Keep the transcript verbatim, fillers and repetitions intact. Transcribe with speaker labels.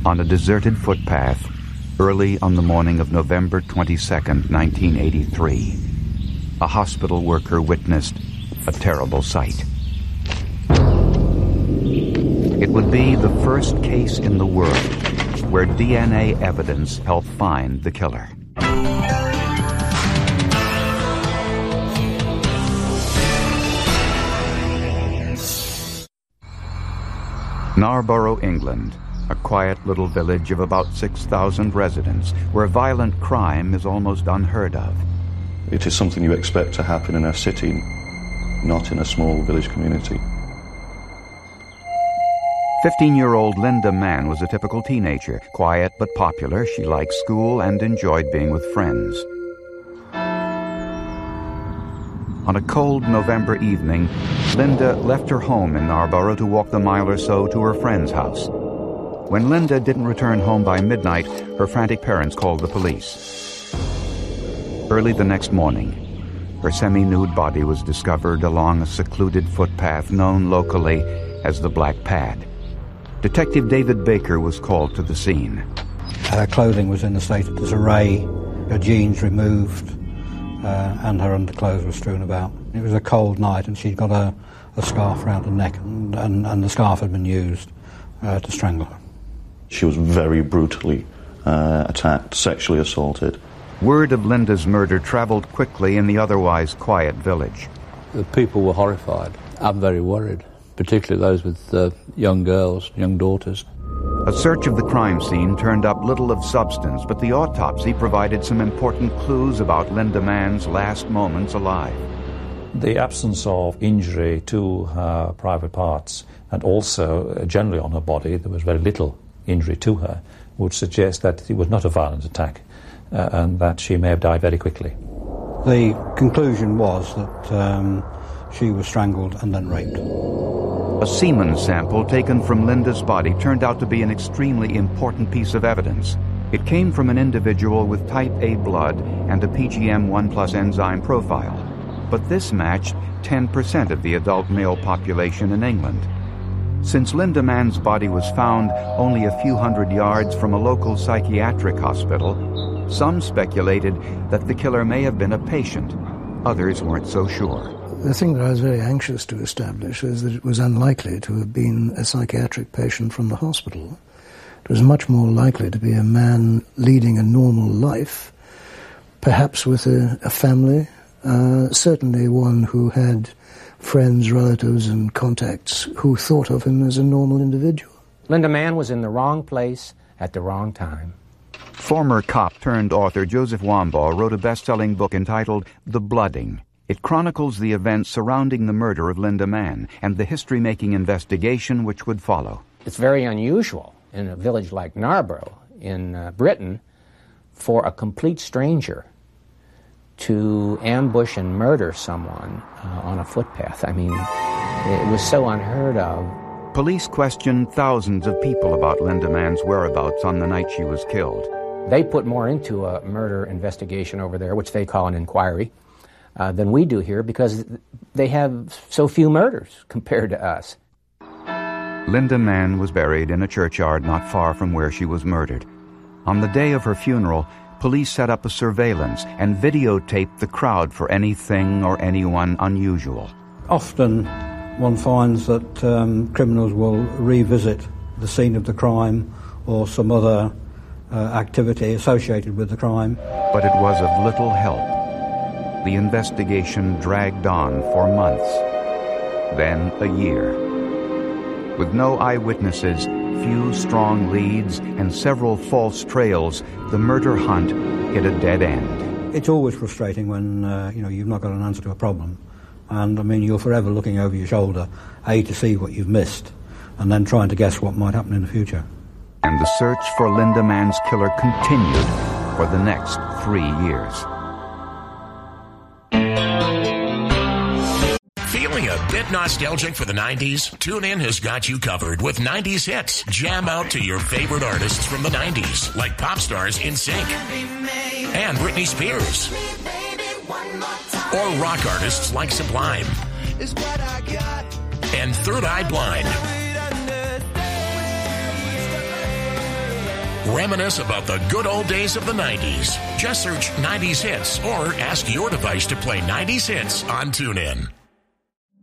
Speaker 1: On a deserted footpath, early on the morning of November twenty-second, nineteen eighty-three, a hospital worker witnessed a terrible sight. It would be the first case in the world where D N A evidence helped find the killer. Narborough, England, a quiet little village of about six thousand residents, where violent crime is almost unheard of.
Speaker 2: It is something you expect to happen in a city, not in a small village community.
Speaker 1: Fifteen-year-old Linda Mann was a typical teenager, quiet but popular. She liked school and enjoyed being with friends. On a cold November evening, Linda left her home in Narborough to walk the mile or so to her friend's house. When Linda didn't return home by midnight, her frantic parents called the police. Early the next morning, her semi-nude body was discovered along a secluded footpath known locally as the Black Pad. Detective David Baker was called to the scene.
Speaker 3: Her clothing was in a state of disarray, her jeans removed, uh, and her underclothes were strewn about. It was a cold night, and she'd got a, a scarf around her neck, and, and, and the scarf had been used uh, to strangle her.
Speaker 2: She was very brutally uh, attacked, sexually assaulted.
Speaker 1: Word of Linda's murder traveled quickly in the otherwise quiet village.
Speaker 4: The people were horrified. I'm very worried, particularly those with uh, young girls, young daughters.
Speaker 1: A search of the crime scene turned up little of substance, but the autopsy provided some important clues about Linda Mann's last moments alive.
Speaker 5: The absence of injury to her private parts, and also uh, generally on her body, there was very little injury to her, would suggest that it was not a violent attack, uh, and that she may have died very quickly.
Speaker 3: The conclusion was that um, she was strangled and then raped.
Speaker 1: A semen sample taken from Linda's body turned out to be an extremely important piece of evidence. It came from an individual with type A blood and a P G M one plus enzyme profile. But this matched ten percent of the adult male population in England. Since Linda Mann's body was found only a few hundred yards from a local psychiatric hospital, some speculated that the killer may have been a patient. Others weren't so sure.
Speaker 6: The thing that I was very anxious to establish is that it was unlikely to have been a psychiatric patient from the hospital. It was much more likely to be a man leading a normal life, perhaps with a, a family, uh, certainly one who had friends, relatives, and contacts who thought of him as a normal individual.
Speaker 7: Linda Mann was in the wrong place at the wrong time.
Speaker 1: Former cop turned author Joseph Wambaugh wrote a best-selling book entitled The Blooding. It chronicles the events surrounding the murder of Linda Mann and the history-making investigation which would follow.
Speaker 7: It's very unusual in a village like Narborough in uh, Britain for a complete stranger to ambush and murder someone uh, on a footpath. I mean, it was so unheard of.
Speaker 1: Police questioned thousands of people about Linda Mann's whereabouts on the night she was killed.
Speaker 7: They put more into a murder investigation over there, which they call an inquiry, uh, than we do here, because they have so few murders compared to us.
Speaker 1: Linda Mann was buried in a churchyard not far from where she was murdered. On the day of her funeral, police set up a surveillance and videotaped the crowd for anything or anyone unusual.
Speaker 3: Often one finds that um, criminals will revisit the scene of the crime or some other uh, activity associated with the crime.
Speaker 1: But it was of little help. The investigation dragged on for months, then a year. With no eyewitnesses, few strong leads, and several false trails, the murder hunt hit a dead end.
Speaker 3: It's always frustrating when uh, you know you've not got an answer to a problem, and I mean you're forever looking over your shoulder, A, to see what you've missed, and then trying to guess what might happen in the future.
Speaker 1: And the search for Linda Mann's killer continued for the next three years.
Speaker 8: Feeling a bit nostalgic for the nineties? TuneIn has got you covered with nineties hits. Jam out to your favorite artists from the nineties, like pop stars NSYNC and Britney Spears, or rock artists like Sublime and Third Eye Blind. Reminisce about the good old days of the nineties. Just search nineties Hits or ask your device to play nineties Hits on TuneIn.